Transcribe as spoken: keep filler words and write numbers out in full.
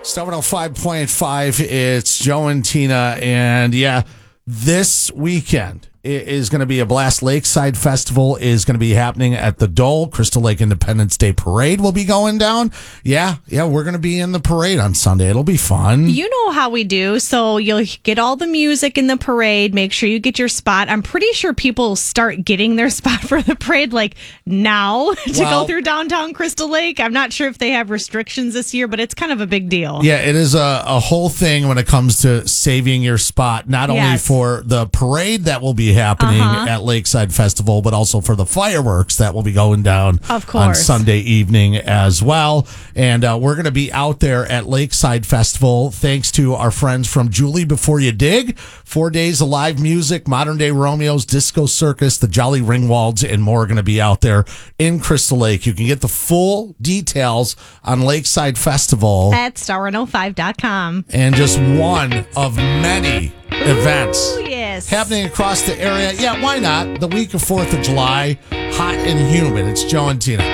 Star one oh five point five, it's Joe and Tina, and yeah, this weekend is going to be a blast. Lakeside Festival is going to be happening at the Dole. Crystal Lake Independence Day Parade will be going down. Yeah, yeah, we're going to be in the parade on Sunday. It'll be fun. You know how we do. So you'll get all the music in the parade. Make sure you get your spot. I'm pretty sure people start getting their spot for the parade like now to Well, go through downtown Crystal Lake. I'm not sure if they have restrictions this year, but it's kind of a big deal. Yeah, it is a, a whole thing when it comes to saving your spot, not only Yes. for the parade that will be happening Uh-huh. at Lakeside Festival, but also for the fireworks that will be going down Of on course. Sunday evening as well. And uh, we're going to be out there at Lakeside Festival thanks to our friends from Julie Before You Dig. Four days of live music, modern day Romeos, Disco Circus, the Jolly Ringwalds, and more are going to be out there in Crystal Lake. You can get the full details on Lakeside Festival. At star one oh five dot com. And just one of many events Oh, yes. happening across the area. Yeah, why not? The week of fourth of July, hot and humid. It's Joe and Tina.